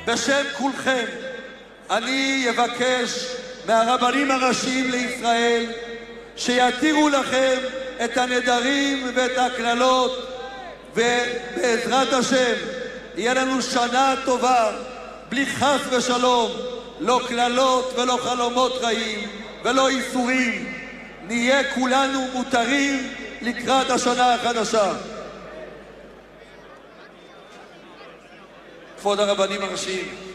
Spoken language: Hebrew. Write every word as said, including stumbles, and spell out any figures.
בשם כולכם אני אבקש מהרבנים הראשיים לישראל שיתירו לכם את הנדרים ואת הכללות, ובעזרת השם יהיה לנו שנה טובה בלי חס ושלום, לא כללות ולא חלומות רעים ולא איסורים. נהיה כולנו מותרים לקראת השנה החדשה. כבוד הרבנים הראשיים,